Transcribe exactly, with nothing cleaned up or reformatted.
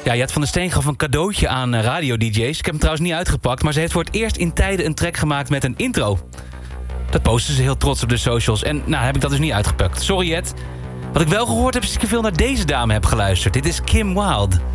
Ja, Jet van der Steen gaf een cadeautje aan uh, radio-dj's. Ik heb hem trouwens niet uitgepakt, maar ze heeft voor het eerst in tijden een track gemaakt met een intro. Dat posten ze heel trots op de socials. En nou heb ik dat dus niet uitgepakt. Sorry Jet. Wat ik wel gehoord heb is dat ik veel naar deze dame heb geluisterd. Dit is Kim Wilde.